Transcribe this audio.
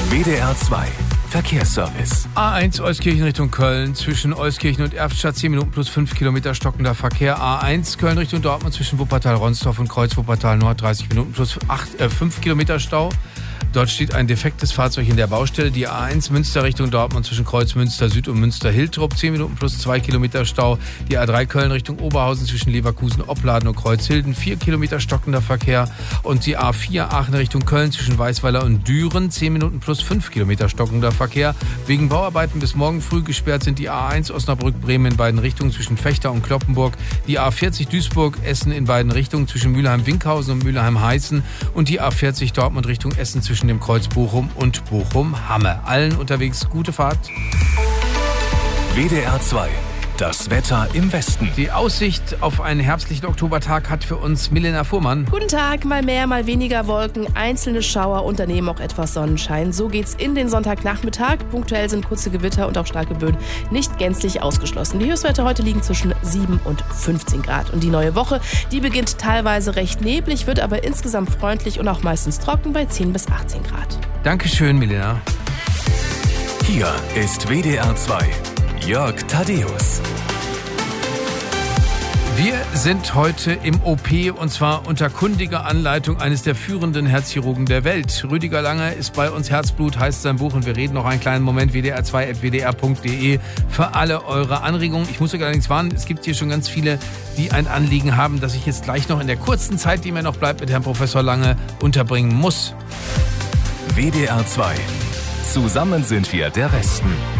WDR 2 Verkehrsservice. A1 Euskirchen Richtung Köln, zwischen Euskirchen und Erftstadt 10 Minuten plus 5 Kilometer stockender Verkehr. A1 Köln Richtung Dortmund zwischen Wuppertal-Ronsdorf und Kreuz-Wuppertal-Nord 30 Minuten plus 5 Kilometer Stau. Dort steht ein defektes Fahrzeug in der Baustelle. Die A1 Münster Richtung Dortmund zwischen Kreuz Münster Süd und Münster-Hiltrup 10 Minuten plus 2 Kilometer Stau. Die A3 Köln Richtung Oberhausen zwischen Leverkusen-Opladen und Kreuzhilden 4 Kilometer stockender Verkehr. Und die A4 Aachen Richtung Köln zwischen Weißweiler und Düren 10 Minuten plus 5 Kilometer stockender Verkehr. Wegen Bauarbeiten bis morgen früh gesperrt sind die A1 Osnabrück-Bremen in beiden Richtungen zwischen Fechter und Cloppenburg. Die A40 Duisburg-Essen in beiden Richtungen zwischen Mülheim-Winkhausen und Mülheim-Heißen. Und die A40 Dortmund Richtung Essen zwischen dem Kreuz Bochum und Bochum-Hamme. Allen unterwegs gute Fahrt. WDR 2. Das Wetter im Westen. Die Aussicht auf einen herbstlichen Oktobertag hat für uns Milena Fuhrmann. Guten Tag, mal mehr, mal weniger Wolken, einzelne Schauer und daneben auch etwas Sonnenschein. So geht's in den Sonntagnachmittag. Punktuell sind kurze Gewitter und auch starke Böen nicht gänzlich ausgeschlossen. Die Höchstwerte heute liegen zwischen 7 und 15 Grad. Und die neue Woche, die beginnt teilweise recht neblig, wird aber insgesamt freundlich und auch meistens trocken bei 10 bis 18 Grad. Dankeschön, Milena. Hier ist WDR 2. Jörg Thaddeus. Wir sind heute im OP und zwar unter kundiger Anleitung eines der führenden Herzchirurgen der Welt. Rüdiger Lange ist bei uns. Herzblut heißt sein Buch und wir reden noch einen kleinen Moment. WDR2@wdr.de für alle eure Anregungen. Ich muss euch allerdings warnen, es gibt hier schon ganz viele, die ein Anliegen haben, das ich jetzt gleich noch in der kurzen Zeit, die mir noch bleibt, mit Herrn Professor Lange unterbringen muss. WDR 2. Zusammen sind wir der Westen.